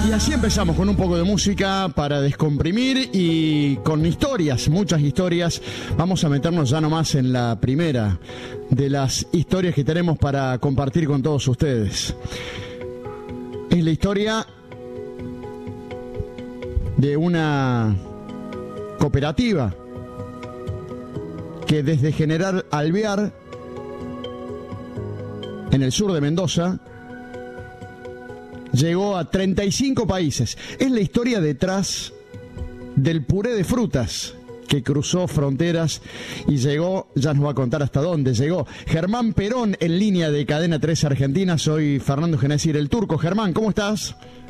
Y así empezamos con un poco de música para descomprimir y con historias, muchas historias. Vamos a meternos ya nomás en la primera de las historias que tenemos para compartir con todos ustedes. Es la historia de una cooperativa que desde General Alvear, en el sur de Mendoza, llegó a 35 países. Es la historia detrás del puré de frutas que cruzó fronteras y llegó, ya nos va a contar hasta dónde llegó. Germán Perón en línea de Cadena 3 Argentina. Soy Fernando Genesir, el Turco. Germán, ¿cómo estás?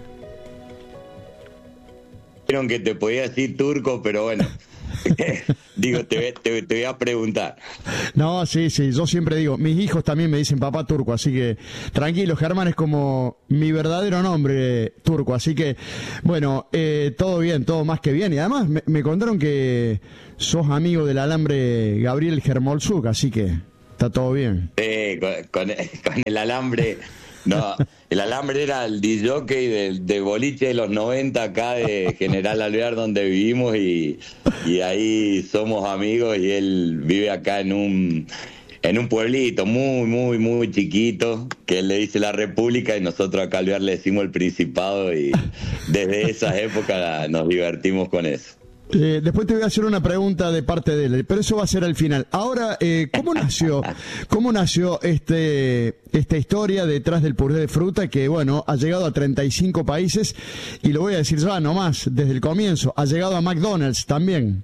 Dijeron que te podía decir Turco, pero bueno. Digo, te voy a preguntar. No, sí, yo siempre digo, mis hijos también me dicen papá Turco, así que tranquilo, Germán es como mi verdadero nombre, Turco, así que bueno, todo bien, todo más que bien, y además me contaron que sos amigo del alambre Gabriel Germolzuk, así que está todo bien. Con el alambre. No, el alambre era el disjockey de boliche de los 90 acá de General Alvear, donde vivimos, y ahí somos amigos, y él vive acá en un pueblito muy chiquito, que él le dice la República, y nosotros acá Alvear le decimos el Principado, y desde esas épocas nos divertimos con eso. Después te voy a hacer una pregunta de parte de él, pero eso va a ser al final. Ahora, ¿cómo nació esta historia detrás del puré de fruta que, bueno, ha llegado a 35 países, y lo voy a decir ya nomás, desde el comienzo, ha llegado a McDonald's también?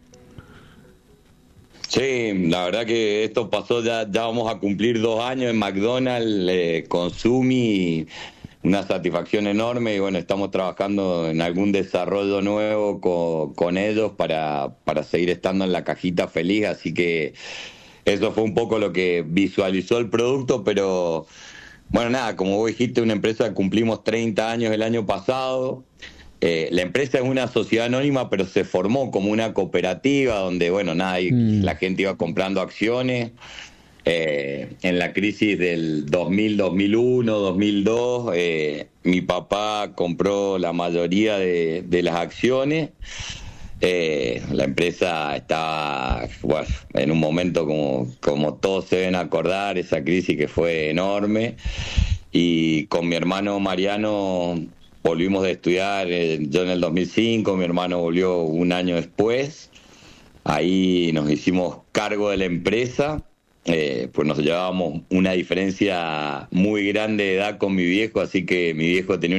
Sí, la verdad que esto pasó, ya vamos a cumplir 2 años en McDonald's, con Sumi, una satisfacción enorme, y bueno, estamos trabajando en algún desarrollo nuevo con ellos para seguir estando en la cajita feliz, así que eso fue un poco lo que visualizó el producto, pero bueno, nada, como vos dijiste, una empresa que cumplimos 30 años el año pasado. La empresa es una sociedad anónima, pero se formó como una cooperativa donde, bueno, nada, la gente iba comprando acciones. En la crisis del 2000, 2001, 2002, mi papá compró la mayoría de las acciones. La empresa estaba, bueno, en un momento como todos se deben acordar, esa crisis que fue enorme, y con mi hermano Mariano volvimos de estudiar, yo en el 2005, mi hermano volvió un año después. Ahí nos hicimos cargo de la empresa. Pues nos llevábamos una diferencia muy grande de edad con mi viejo, así que mi viejo tenía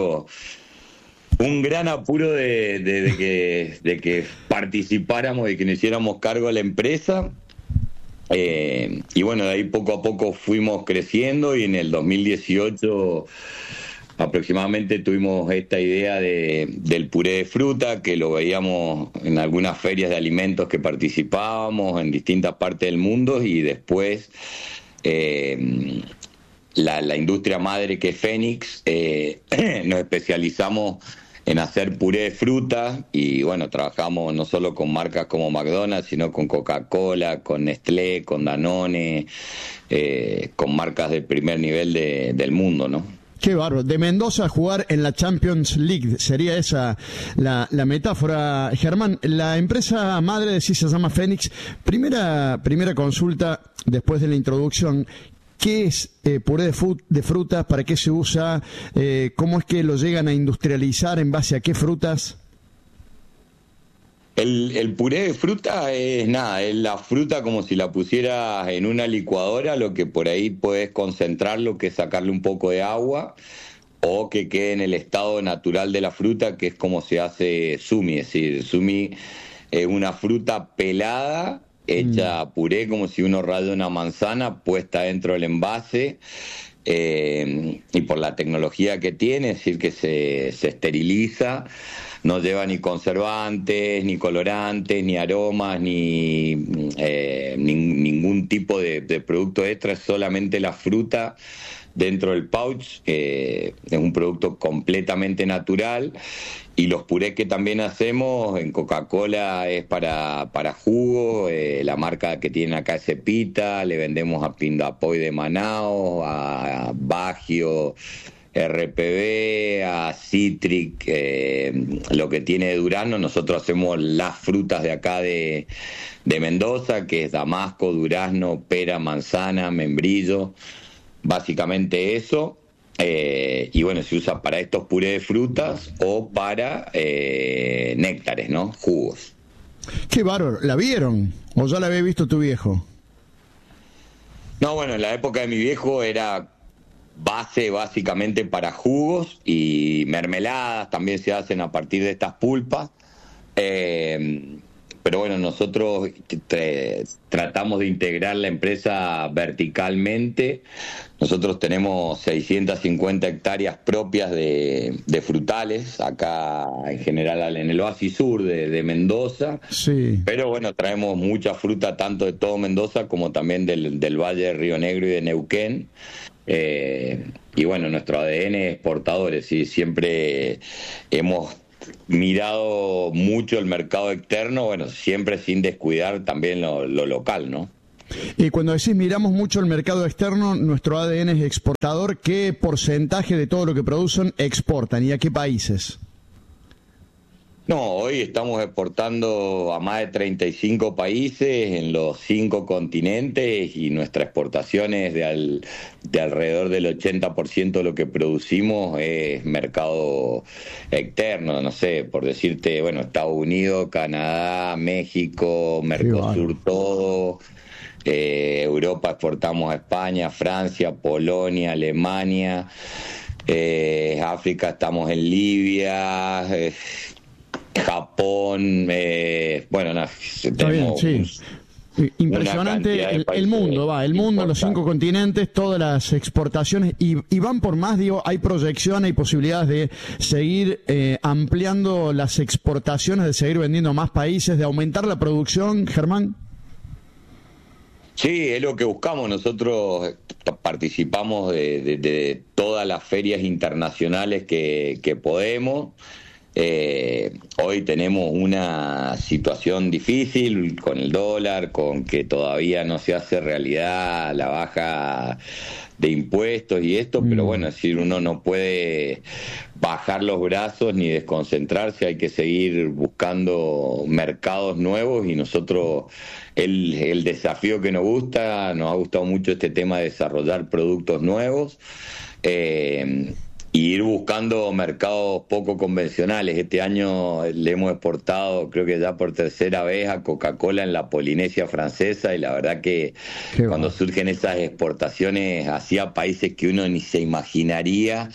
un gran apuro de que participáramos y que nos hiciéramos cargo de la empresa. Y bueno, de ahí poco a poco fuimos creciendo, y en el 2018 aproximadamente tuvimos esta idea del puré de fruta, que lo veíamos en algunas ferias de alimentos que participábamos en distintas partes del mundo, y después la industria madre, que es Fénix, nos especializamos en hacer puré de fruta, y bueno, trabajamos no solo con marcas como McDonald's, sino con Coca-Cola, con Nestlé, con Danone, con marcas de primer nivel del mundo, ¿no? Qué bárbaro. De Mendoza a jugar en la Champions League, sería esa la metáfora. Germán, la empresa madre de sí se llama Fénix. Primera consulta después de la introducción. ¿Qué es puré de frutas? ¿Para qué se usa? ¿Cómo es que lo llegan a industrializar? ¿En base a qué frutas? El puré de fruta es nada, es la fruta como si la pusieras en una licuadora, lo que por ahí podés concentrarlo, que es sacarle un poco de agua, o que quede en el estado natural de la fruta, que es como se hace sumi. Es decir, sumi es una fruta pelada, hecha puré, como si uno raya una manzana puesta dentro del envase, y por la tecnología que tiene, es decir, que se esteriliza. No lleva ni conservantes, ni colorantes, ni aromas, ni ningún tipo de producto extra, es solamente la fruta dentro del pouch. Es un producto completamente natural. Y los purés que también hacemos en Coca-Cola es para jugo. La marca que tiene acá es Cepita. Le vendemos a Pindapoy de Manaos, a Bagio, RPB, a Citric, lo que tiene de durazno. Nosotros hacemos las frutas de acá de Mendoza, que es damasco, durazno, pera, manzana, membrillo, básicamente eso. Y bueno, se usa para estos purés de frutas o para néctares, ¿no? Jugos. Qué bárbaro. ¿La vieron? ¿O ya la había visto tu viejo? No, bueno, en la época de mi viejo era base básicamente para jugos, y mermeladas también se hacen a partir de estas pulpas. Pero bueno, nosotros tratamos de integrar la empresa verticalmente. Nosotros tenemos 650 hectáreas propias de frutales, acá en general en el Oasis Sur de Mendoza. Sí. Pero bueno, traemos mucha fruta tanto de todo Mendoza como también del Valle de Río Negro y de Neuquén. Y bueno, nuestro ADN es exportadores, ¿sí? Siempre hemos mirado mucho el mercado externo, bueno, siempre sin descuidar también lo local, ¿no? Y cuando decís miramos mucho el mercado externo, nuestro ADN es exportador. ¿Qué porcentaje de todo lo que producen exportan y a qué países? No, hoy estamos exportando a más de 35 países en los 5 continentes, y nuestra exportación es de alrededor del 80% de lo que producimos es mercado externo. No sé, por decirte, bueno, Estados Unidos, Canadá, México, Mercosur, todo. Europa exportamos a España, Francia, Polonia, Alemania. África estamos en Libia, Japón, bueno, no, tenemos bien, sí. Impresionante el mundo, el mundo, los 5 continentes, todas las exportaciones, y van por más, digo, hay proyección, hay posibilidades de seguir ampliando las exportaciones, de seguir vendiendo a más países, de aumentar la producción, Germán. Sí, es lo que buscamos. Nosotros participamos de todas las ferias internacionales que podemos. Hoy tenemos una situación difícil con el dólar, con que todavía no se hace realidad la baja de impuestos y esto, pero bueno, es decir, uno no puede bajar los brazos ni desconcentrarse, hay que seguir buscando mercados nuevos, y nosotros el desafío que nos ha gustado mucho este tema de desarrollar productos nuevos, y ir buscando mercados poco convencionales. Este año le hemos exportado, creo que ya por tercera vez, a Coca-Cola en la Polinesia Francesa, y la verdad que cuando surgen esas exportaciones hacia países que uno ni se imaginaría,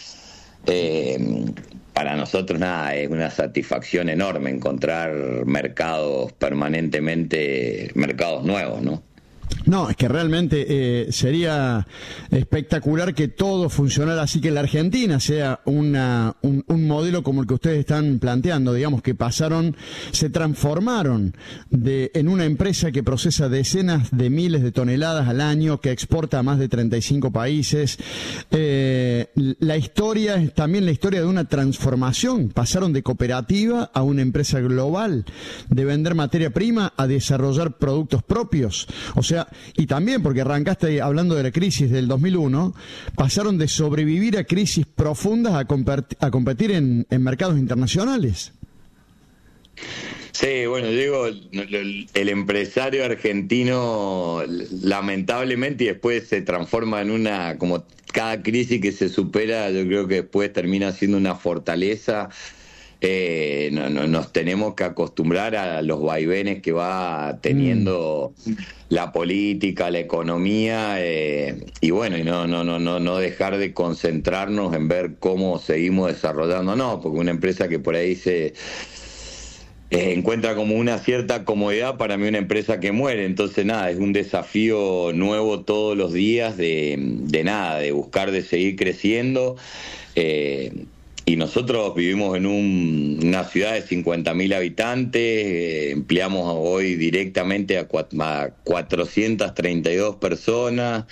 para nosotros nada, es una satisfacción enorme encontrar mercados permanentemente, mercados nuevos, ¿no? No, es que realmente sería espectacular que todo funcionara así, que la Argentina sea un modelo como el que ustedes están planteando, digamos, que se transformaron en una empresa que procesa decenas de miles de toneladas al año, que exporta a más de 35 países. La historia es también la historia de una transformación. Pasaron de cooperativa a una empresa global, de vender materia prima a desarrollar productos propios. O sea, y también porque arrancaste hablando de la crisis del 2001, pasaron de sobrevivir a crisis profundas a competir en mercados internacionales. Sí, bueno, digo, el empresario argentino lamentablemente, y después se transforma en una, como cada crisis que se supera, yo creo que después termina siendo una fortaleza. Nos tenemos que acostumbrar a los vaivenes que va teniendo la política, la economía, y bueno, y no dejar de concentrarnos en ver cómo seguimos desarrollando, porque una empresa que por ahí se encuentra como una cierta comodidad, para mí una empresa que muere. Entonces nada, es un desafío nuevo todos los días de buscar de seguir creciendo. Y nosotros vivimos en una ciudad de 50.000 habitantes, empleamos hoy directamente a 432 personas,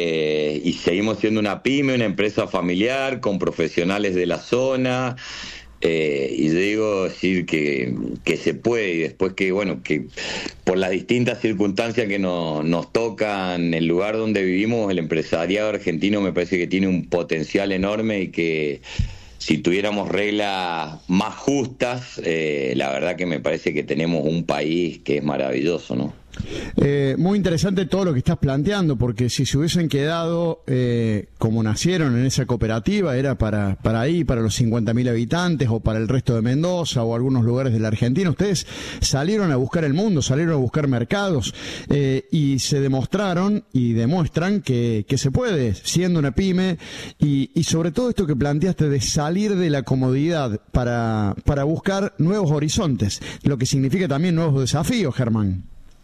y seguimos siendo una pyme, una empresa familiar con profesionales de la zona. Y yo digo decir que se puede, y después que, bueno, que por las distintas circunstancias que nos tocan, el lugar donde vivimos, el empresariado argentino me parece que tiene un potencial enorme y que si tuviéramos reglas más justas, la verdad que me parece que tenemos un país que es maravilloso, ¿no? Muy interesante todo lo que estás planteando, porque si se hubiesen quedado como nacieron en esa cooperativa, era para ahí, para los 50.000 habitantes o para el resto de Mendoza o algunos lugares de la Argentina. Ustedes salieron a buscar el mundo, salieron a buscar mercados y se demostraron y demuestran que se puede, siendo una pyme, y sobre todo esto que planteaste de salir de la comodidad para buscar nuevos horizontes, lo que significa también nuevos desafíos, Germán.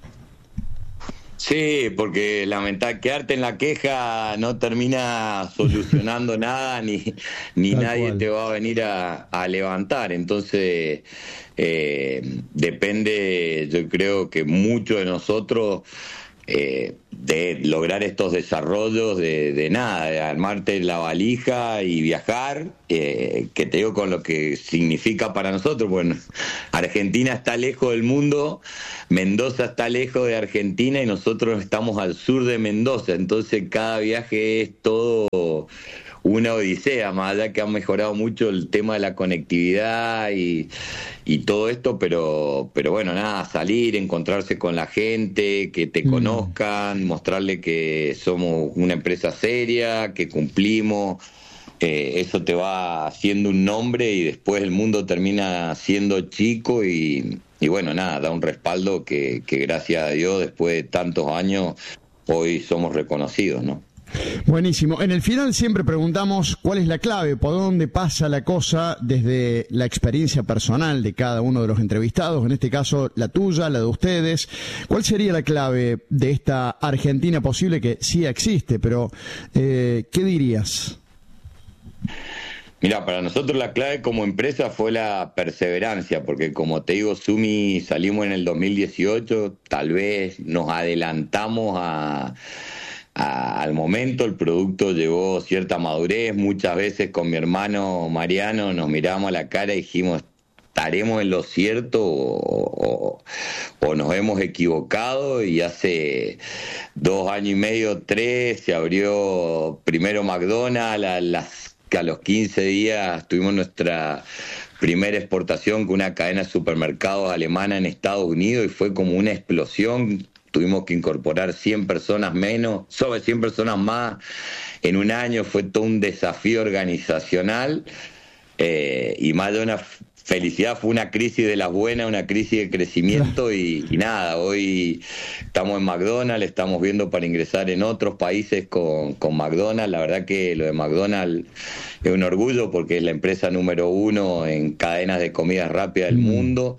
Sí, porque quedarte en la queja no termina solucionando nada, ni nadie cual te va a venir a levantar. Entonces, depende, yo creo que mucho de nosotros, de lograr estos desarrollos de nada, de armarte la valija y viajar, que te digo con lo que significa para nosotros. Bueno, Argentina está lejos del mundo, Mendoza está lejos de Argentina y nosotros estamos al sur de Mendoza, entonces cada viaje es todo una odisea, más allá que han mejorado mucho el tema de la conectividad y todo esto, pero bueno, nada, salir, encontrarse con la gente, que te conozcan, mostrarle que somos una empresa seria, que cumplimos, eso te va haciendo un nombre y después el mundo termina siendo chico y bueno, nada, da un respaldo que gracias a Dios, después de tantos años, hoy somos reconocidos, ¿no? Buenísimo. En el final siempre preguntamos cuál es la clave, por dónde pasa la cosa desde la experiencia personal de cada uno de los entrevistados, en este caso la tuya, la de ustedes. ¿Cuál sería la clave de esta Argentina posible que sí existe, pero qué dirías? Mira, para nosotros la clave como empresa fue la perseverancia, porque como te digo, Sumi, salimos en el 2018, tal vez nos adelantamos al momento, el producto llevó cierta madurez. Muchas veces con mi hermano Mariano nos miramos a la cara y dijimos, ¿estaremos en lo cierto o nos hemos equivocado? Y hace 2 años y medio, 3, se abrió primero McDonald's, a los 15 días tuvimos nuestra primera exportación con una cadena de supermercados alemana en Estados Unidos y fue como una explosión. Tuvimos que incorporar 100 personas menos, sobre 100 personas más en un año. Fue todo un desafío organizacional y más de una felicidad. Fue una crisis de las buenas, una crisis de crecimiento y nada, hoy estamos en McDonald's, estamos viendo para ingresar en otros países con McDonald's. La verdad que lo de McDonald's es un orgullo porque es la empresa número 1 en cadenas de comidas rápidas del mundo.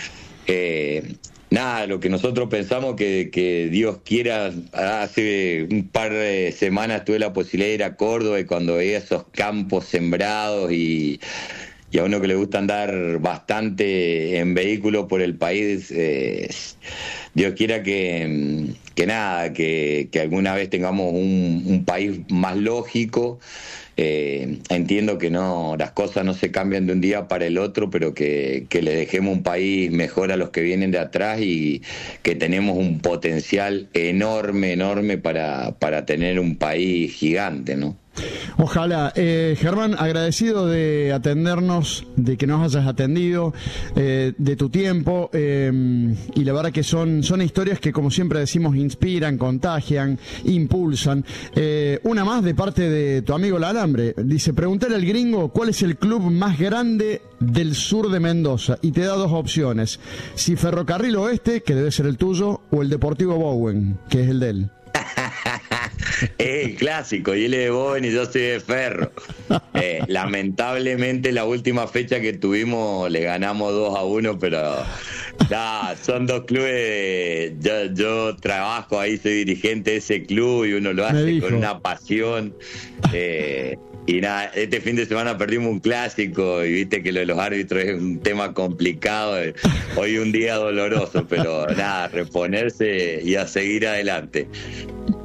Nada, lo que nosotros pensamos que Dios quiera, hace un par de semanas tuve la posibilidad de ir a Córdoba y cuando veía esos campos sembrados y a uno que le gusta andar bastante en vehículo por el país, Dios quiera que alguna vez tengamos un país más lógico. Entiendo que no, las cosas no se cambian de un día para el otro, pero que le dejemos un país mejor a los que vienen de atrás y que tenemos un potencial enorme para tener un país gigante, ¿no? Ojalá. Germán, agradecido de atendernos, de que nos hayas atendido, de tu tiempo, y la verdad que son historias que, como siempre decimos, inspiran, contagian, impulsan. Una más de parte de tu amigo El Alambre. Dice, preguntale al gringo cuál es el club más grande del sur de Mendoza, y te da 2 opciones: si Ferrocarril Oeste, que debe ser el tuyo, o el Deportivo Bowen, que es el de él. Es el clásico, y él es de Bowen y yo soy de Ferro. Lamentablemente la última fecha que tuvimos le ganamos 2-1, pero son 2 clubes. Yo trabajo ahí, soy dirigente de ese club y uno lo hace con una pasión. Y nada, este fin de semana perdimos un clásico y viste que lo de los árbitros es un tema complicado. Hoy un día doloroso, pero nada, reponerse y a seguir adelante.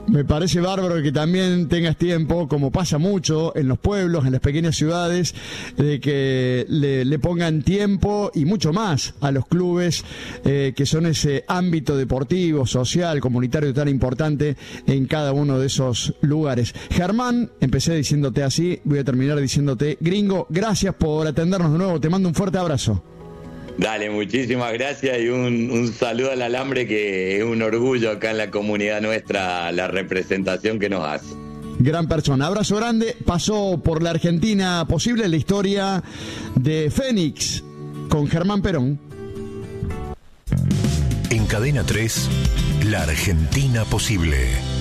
Me parece bárbaro que también tengas tiempo, como pasa mucho en los pueblos, en las pequeñas ciudades, de que le pongan tiempo y mucho más a los clubes que son ese ámbito deportivo, social, comunitario tan importante en cada uno de esos lugares. Germán, empecé diciéndote así, voy a terminar diciéndote gringo, gracias por atendernos de nuevo, te mando un fuerte abrazo. Dale, muchísimas gracias y un saludo al Alambre, que es un orgullo acá en la comunidad nuestra la representación que nos hace. Gran persona, abrazo grande. Pasó por la Argentina Posible, la historia de Fénix con Germán Perón. En Cadena 3, la Argentina Posible.